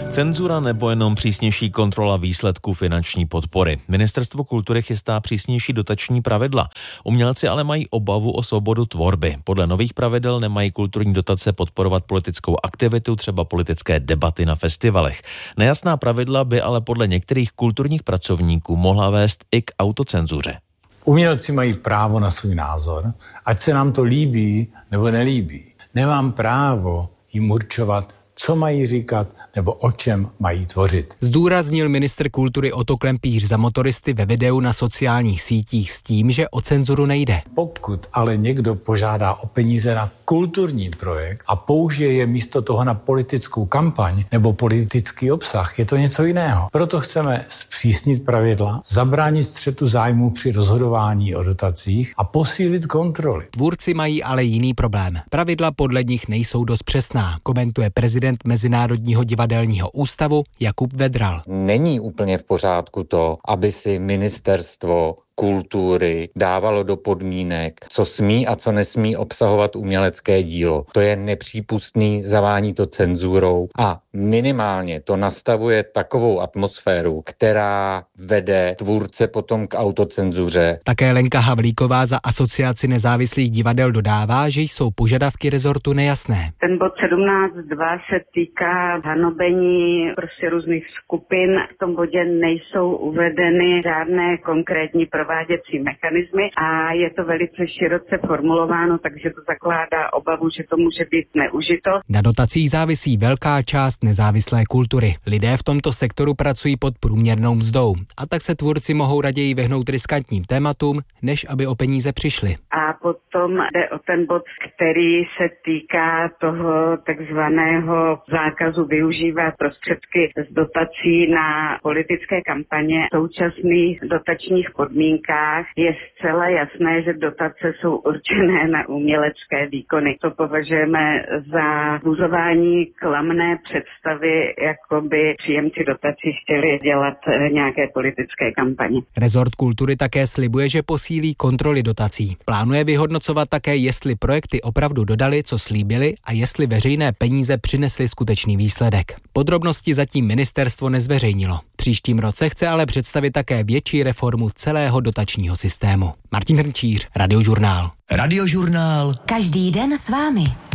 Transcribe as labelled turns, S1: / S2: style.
S1: Cenzura nebo jenom přísnější kontrola výsledků finanční podpory. Ministerstvo kultury chystá přísnější dotační pravidla. Umělci ale mají obavu o svobodu tvorby. Podle nových pravidel nemají kulturní dotace podporovat politickou aktivitu, třeba politické debaty na festivalech. Nejasná pravidla by ale podle některých kulturních pracovníků mohla vést i k autocenzuře.
S2: Umělci mají právo na svůj názor, ať se nám to líbí nebo nelíbí. Nemám právo jim určovat, co mají říkat nebo o čem mají tvořit.
S3: Zdůraznil ministr kultury Otto Klempíř za Motoristy ve videu na sociálních sítích s tím, že o cenzuru nejde.
S2: Pokud ale někdo požádá o peníze na kulturní projekt a použije je místo toho na politickou kampaň nebo politický obsah, je to něco jiného. Proto chceme zpřísnit pravidla, zabránit střetu zájmů při rozhodování o dotacích a posílit kontroly.
S3: Tvůrci mají ale jiný problém. Pravidla podle nich nejsou dost přesná, komentuje prezident Mezinárodního divadelního ústavu Jakub Vedral.
S4: Není úplně v pořádku to, aby si ministerstvo kultury dávalo do podmínek, co smí a co nesmí obsahovat umělecké dílo. To je nepřípustný, zavání to cenzurou a minimálně to nastavuje takovou atmosféru, která vede tvůrce potom k autocenzuře.
S3: Také Lenka Havlíková za Asociaci nezávislých divadel dodává, že jsou požadavky rezortu nejasné.
S5: Ten bod 17.2 se týká hanobení prostě různých skupin. V tom bodě nejsou uvedeny žádné konkrétní prováděcí mechanismy a je to velice široce formulováno, takže to zakládá obavu, že to může být zneužito.
S3: Na dotacích závisí velká část nezávislé kultury. Lidé v tomto sektoru pracují pod průměrnou mzdou a tak se tvůrci mohou raději vyhnout riskantním tématům, než aby o peníze přišli.
S5: A potom jde o ten bod, který se týká toho takzvaného zákazu využívat prostředky z dotací na politické kampaně. V současných dotačních podmínkách je zcela jasné, že dotace jsou určené na umělecké výkony. To považujeme za vzbuzování klamné představy, jako by příjemci dotací chtěli dělat nějaké politické kampaně.
S3: Rezort kultury také slibuje, že posílí kontroly dotací. Plánuje vyhodnocovat také, jestli projekty opravdu dodali, co slíbili a jestli veřejné peníze přinesly skutečný výsledek. Podrobnosti zatím ministerstvo nezveřejnilo. Příštím roce chce ale představit také větší reformu celého dotačního systému. Martin Hrnčíř, Radiožurnál.
S6: Radiožurnál.
S7: Každý den s vámi.